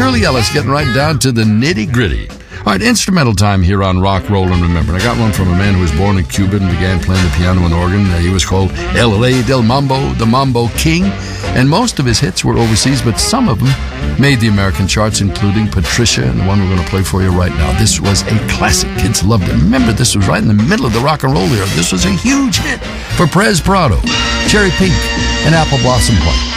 Shirley Ellis getting right down to the nitty-gritty. All right, instrumental time here on Rock, Roll, and Remember. And I got one from a man who was born in Cuba and began playing the piano and organ. He was called El Rey del Mambo, the Mambo King. And most of his hits were overseas, but some of them made the American charts, including Patricia and the one we're going to play for you right now. This was a classic. Kids loved it. Remember, this was right in the middle of the rock and roll era. This was a huge hit for Perez Prado, Cherry Pink, and Apple Blossom White.